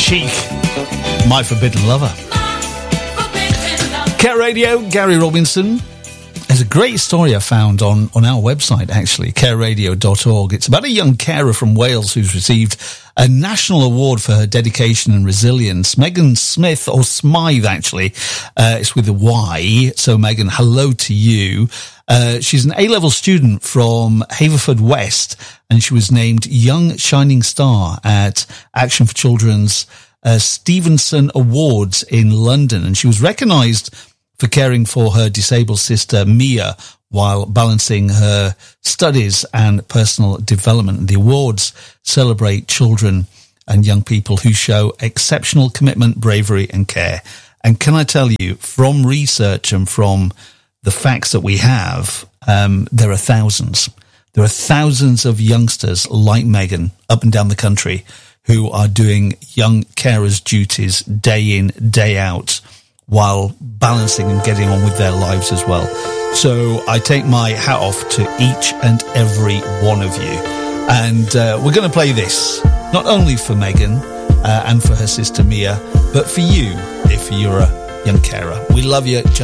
Chic, My Forbidden Lover. Care Radio, Gary Robinson. There's a great story I found on our website, actually, careradio.org. It's about a young carer from Wales who's received a national award for her dedication and resilience. Megan Smith, or Smythe, actually. It's with a Y. So, Megan, hello to you. She's an A-level student from Haverfordwest, and she was named Young Shining Star at Action for Children's Stevenson Awards in London. And she was recognised for caring for her disabled sister, Mia, while balancing her studies and personal development. The awards celebrate children and young people who show exceptional commitment, bravery and care. And can I tell you, from research and from the facts that we have, there are thousands. There are thousands of youngsters like Megan up and down the country who are doing young carers' duties day in, day out, while balancing and getting on with their lives as well. So I take my hat off to each and every one of you. And we're going to play this, not only for Megan and for her sister Mia, but for you, if you're a young carer. We love you.